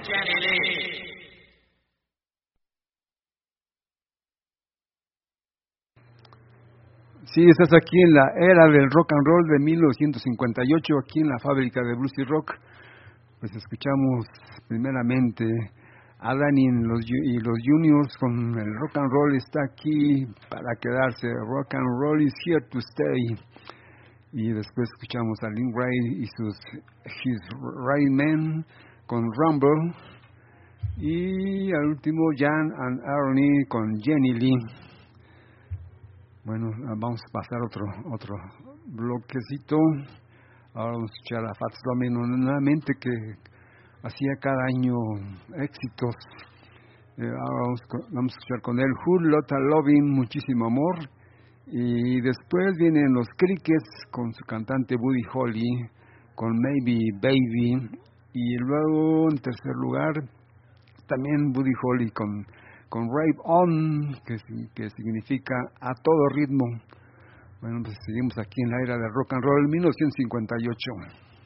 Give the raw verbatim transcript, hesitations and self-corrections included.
Jenny Lee. Sí, estás aquí en la era del rock and roll de mil novecientos cincuenta y ocho, aquí en la fábrica de blues y rock. Pues escuchamos primeramente a Danny y los, y los Juniors con el rock and roll está aquí para quedarse. Rock and roll is here to stay. Y después escuchamos a Lynn Ray y sus His Right Men con Rumble. Y al último Jan and Arnie con Jenny Lee. Bueno, vamos a pasar otro otro bloquecito. Ahora vamos a escuchar a Fats Domino nuevamente, que hacía cada año éxitos. Eh, ahora vamos, vamos a escuchar con él Who Lotta Lovin', Muchísimo Amor. Y después vienen los Crickets con su cantante Buddy Holly con Maybe Baby. Y luego en tercer lugar también Buddy Holly con con Rave On, que, que significa a todo ritmo. Bueno, pues seguimos aquí en la era del rock and roll, mil novecientos cincuenta y ocho.